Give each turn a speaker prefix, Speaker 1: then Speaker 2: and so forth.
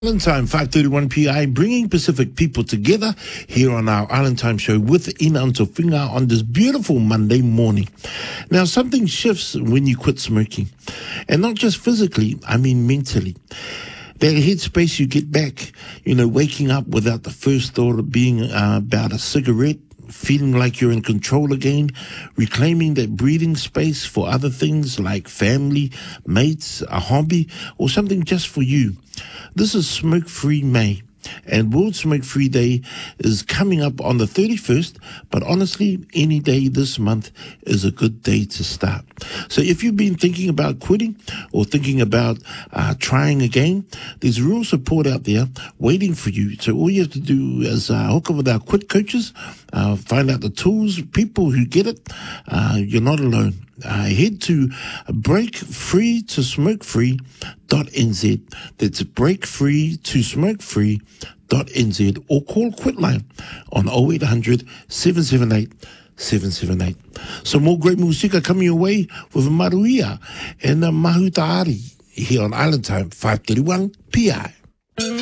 Speaker 1: Island Time, 5:31 PI, bringing Pacific people together here on our Island Time show with Ina Antofinga on this beautiful Monday morning. Now, something shifts when you quit smoking. And not just physically, I mean mentally. That headspace you get back, waking up without the first thought of being about a cigarette, feeling like you're in control again, reclaiming that breathing space for other things like family, mates, a hobby, or something just for you. This is Smoke Free May, and World Smoke Free Day is coming up on the 31st, but honestly, any day this month is a good day to start. So if you've been thinking about quitting or thinking about trying again, there's real support out there waiting for you. So all you have to do is hook up with our quit coaches, find out the tools, people who get it. You're not alone. Head to breakfreetosmokefree.nz. That's breakfreetosmokefree.nz, or call Quitline on 0800 778 778. Some more great musika coming your way with Maruia and Mahutaari here on Island Time, 5:31 PI.